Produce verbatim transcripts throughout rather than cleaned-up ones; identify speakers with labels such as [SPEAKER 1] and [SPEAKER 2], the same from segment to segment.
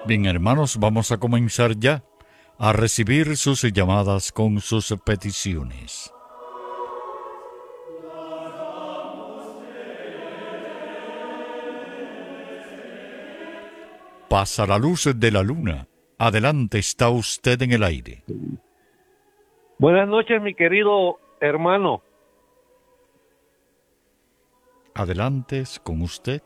[SPEAKER 1] Bien, hermanos, vamos a comenzar ya a recibir sus llamadas con sus peticiones. Pasa la luz de la luna. Adelante, está usted en el aire.
[SPEAKER 2] Buenas noches, mi querido hermano.
[SPEAKER 1] Adelante, es con usted.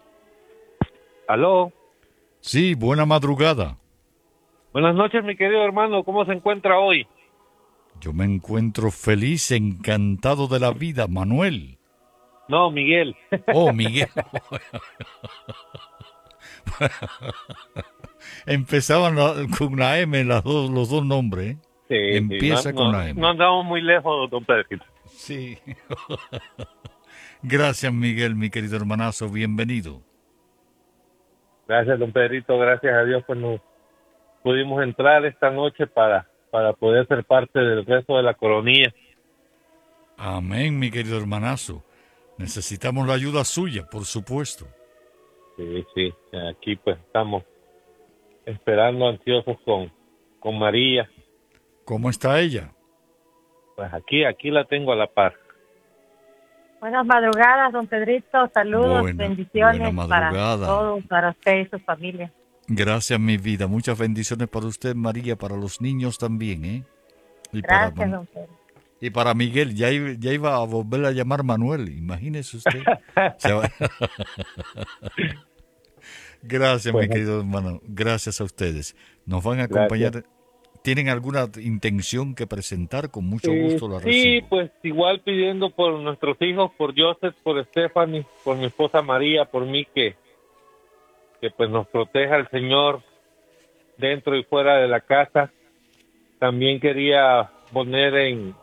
[SPEAKER 2] Aló.
[SPEAKER 1] Sí, buena madrugada.
[SPEAKER 2] Buenas noches, mi querido hermano. ¿Cómo se encuentra hoy?
[SPEAKER 1] Yo me encuentro feliz, encantado de la vida, Manuel.
[SPEAKER 2] No, Miguel.
[SPEAKER 1] Oh, Miguel. Empezaban la- con la M las dos, los dos nombres. ¿eh?
[SPEAKER 2] Sí, sí, no,
[SPEAKER 1] Empieza con
[SPEAKER 2] no,
[SPEAKER 1] la M.
[SPEAKER 2] no andamos muy lejos, don Pedro.
[SPEAKER 1] Sí. Gracias, Miguel, mi querido hermanazo. Bienvenido.
[SPEAKER 2] Gracias, don Pedrito. Gracias a Dios, pues nos pudimos entrar esta noche para, para poder ser parte del resto de la coronilla.
[SPEAKER 1] Amén, mi querido hermanazo. Necesitamos la ayuda suya, por supuesto.
[SPEAKER 2] Sí, sí. Aquí pues estamos esperando ansiosos con, con María.
[SPEAKER 1] ¿Cómo está ella?
[SPEAKER 2] Pues aquí, aquí la tengo a la par.
[SPEAKER 3] Buenas madrugadas, don Pedrito. Saludos,
[SPEAKER 1] Buena,
[SPEAKER 3] bendiciones
[SPEAKER 1] buena
[SPEAKER 3] para
[SPEAKER 1] madrugada.
[SPEAKER 3] todos, para usted y su familia.
[SPEAKER 1] Gracias, mi vida. Muchas bendiciones para usted, María, para los niños también, ¿eh? Y para,
[SPEAKER 3] Gracias, don Pedro.
[SPEAKER 1] y para Miguel, ya, i- ya iba a volver a llamar Manuel, imagínese usted. Se va- Gracias, mi
[SPEAKER 2] Pues,
[SPEAKER 1] querido hermano. Gracias a ustedes. Nos van a
[SPEAKER 2] gracias.
[SPEAKER 1] acompañar. ¿Tienen alguna intención que presentar? Con mucho
[SPEAKER 2] Eh,
[SPEAKER 1] gusto la
[SPEAKER 2] sí,
[SPEAKER 1] recibo.
[SPEAKER 2] pues igual pidiendo por nuestros hijos, por Joseph, por Stephanie, por mi esposa María, por mí, que, que pues nos proteja el Señor dentro y fuera de la casa. También quería poner en,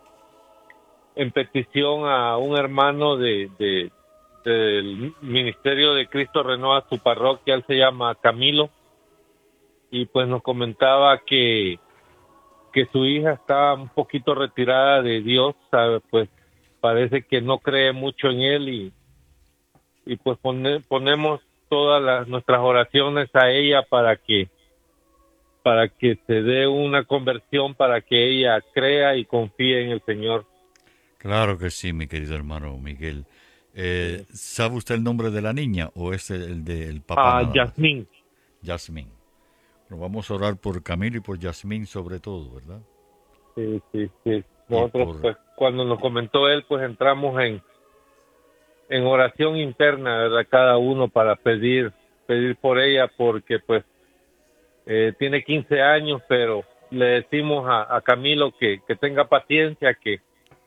[SPEAKER 2] en petición a un hermano de, de del Ministerio de Cristo Renova su parroquia. Él se llama Camilo, y pues nos comentaba que que su hija está un poquito retirada de Dios, ¿sabe? Pues parece que no cree mucho en él, y, y pues pone, ponemos todas las, nuestras oraciones a ella para que para que se dé una conversión, para que ella crea y confíe en el Señor.
[SPEAKER 1] Claro que sí, mi querido hermano Miguel. Eh, ¿Sabe usted el nombre de la niña o es el, el del papá
[SPEAKER 2] A
[SPEAKER 1] nada más?
[SPEAKER 2] Yasmín.
[SPEAKER 1] Yasmín. Bueno, vamos a orar por Camilo y por Yasmín sobre todo, ¿verdad?
[SPEAKER 2] Sí, sí, sí.
[SPEAKER 1] Y
[SPEAKER 2] Nosotros,
[SPEAKER 1] por...
[SPEAKER 2] pues, cuando nos comentó él, pues entramos en, en oración interna, ¿verdad? Cada uno para pedir, pedir por ella, porque pues Eh, tiene quince años, pero le decimos a, a Camilo que, que tenga paciencia, que,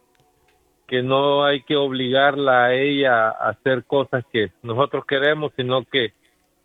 [SPEAKER 2] que no hay que obligarla a ella a hacer cosas que nosotros queremos, sino que,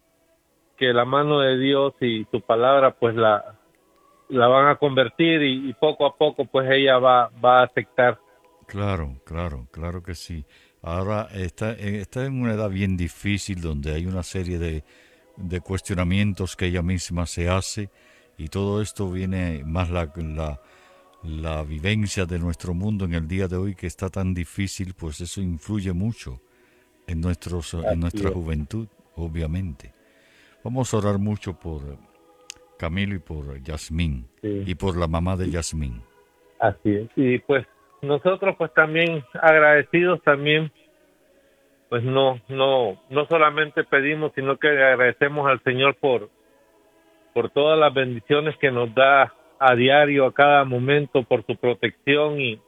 [SPEAKER 2] que la mano de Dios y su palabra pues la, la van a convertir, y, y poco a poco pues ella va, va a aceptar.
[SPEAKER 1] Claro, claro, claro que sí. Ahora está, eh, está en una edad bien difícil donde hay una serie de, de cuestionamientos que ella misma se hace y todo esto viene más la, la, la vivencia de nuestro mundo en el día de hoy que está tan difícil, pues eso influye mucho en, nuestros, en
[SPEAKER 2] Así
[SPEAKER 1] nuestra
[SPEAKER 2] es.
[SPEAKER 1] juventud, obviamente. Vamos a orar mucho por Camilo y por Yasmín
[SPEAKER 2] Sí,
[SPEAKER 1] y por la mamá de Yasmín.
[SPEAKER 2] así es. Y pues nosotros pues también agradecidos también, pues no, no, no solamente pedimos, sino que agradecemos al Señor por, por todas las bendiciones que nos da a diario, a cada momento, por su protección, y,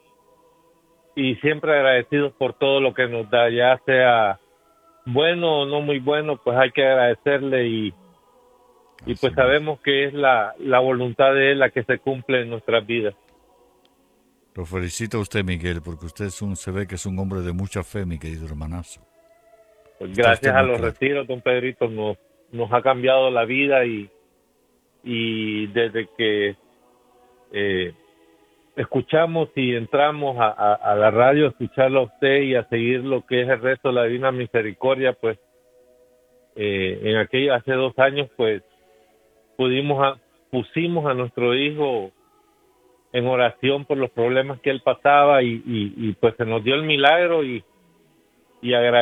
[SPEAKER 2] y siempre agradecidos por todo lo que nos da, ya sea bueno o no muy bueno, pues hay que agradecerle, y, y
[SPEAKER 1] Así
[SPEAKER 2] pues
[SPEAKER 1] mismo.
[SPEAKER 2] sabemos que es la, la voluntad de Él la que se cumple en nuestras vidas.
[SPEAKER 1] Lo felicito a usted, Miguel, porque usted es un, se ve que es un hombre de mucha fe, mi querido hermanazo.
[SPEAKER 2] Pues
[SPEAKER 1] Está usted
[SPEAKER 2] gracias a
[SPEAKER 1] muy
[SPEAKER 2] los
[SPEAKER 1] claro.
[SPEAKER 2] retiros, don Pedrito, nos, nos ha cambiado la vida, y, y desde que eh, escuchamos y entramos a, a, a la radio a escucharlo a usted y a seguir lo que es el resto de la Divina Misericordia, pues eh, en aquello hace dos años, pues pudimos a, pusimos a nuestro hijo en oración por los problemas que él pasaba, y, y, y pues se nos dio el milagro, y, y agradecemos